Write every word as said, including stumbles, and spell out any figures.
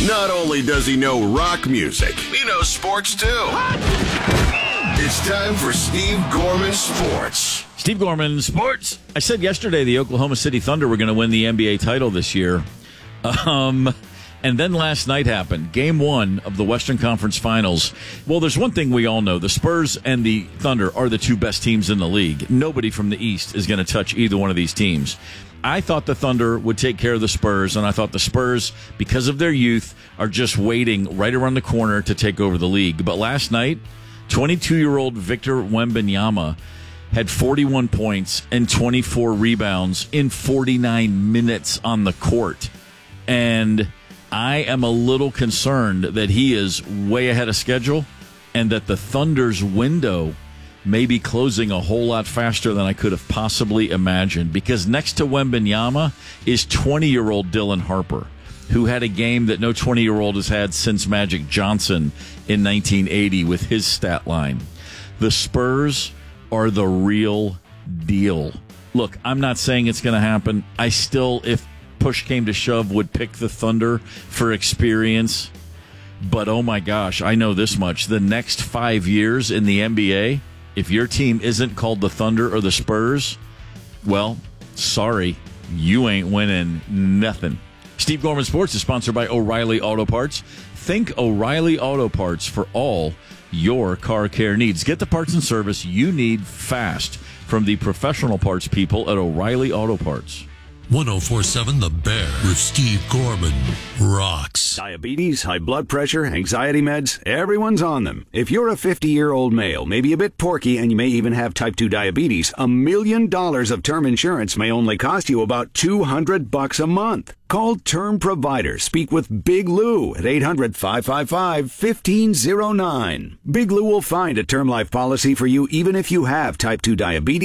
Not only does he know rock music, he knows sports too. It's time for Steve Gorman Sports. Steve Gorman Sports. I said yesterday the Oklahoma City Thunder were going to win the N B A title this year. Um, and then last night happened. Game one of the Western Conference Finals. Well, there's one thing we all know. The Spurs and the Thunder are the two best teams in the league. Nobody from the East is going to touch either one of these teams. I thought the Thunder would take care of the Spurs, and I thought the Spurs, because of their youth, are just waiting right around the corner to take over the league. But last night, twenty-two-year-old Victor Wembanyama had forty-one points and twenty-four rebounds in forty-nine minutes on the court. And I am a little concerned that he is way ahead of schedule and that the Thunder's window may be closing a whole lot faster than I could have possibly imagined, because next to Wembanyama is twenty-year-old Dylan Harper, who had a game that no twenty-year-old has had since Magic Johnson in nineteen eighty with his stat line. The Spurs are the real deal. Look, I'm not saying it's going to happen. I still, if push came to shove, would pick the Thunder for experience. But, oh my gosh, I know this much. The next five years in the N B A, if your team isn't called the Thunder or the Spurs, well, sorry, you ain't winning nothing. Steve Gorman Sports is sponsored by O'Reilly Auto Parts. Think O'Reilly Auto Parts for all your car care needs. Get the parts and service you need fast from the professional parts people at O'Reilly Auto Parts. one oh four point seven The Bear with Steve Gorman rocks. Diabetes, high blood pressure, anxiety meds, everyone's on them. If you're a fifty-year-old male, maybe a bit porky, and you may even have type two diabetes, a million dollars of term insurance may only cost you about two hundred bucks a month. Call Term Provider. Speak with Big Lou at eight hundred, five five five, one five zero nine. Big Lou will find a term life policy for you even if you have type two diabetes.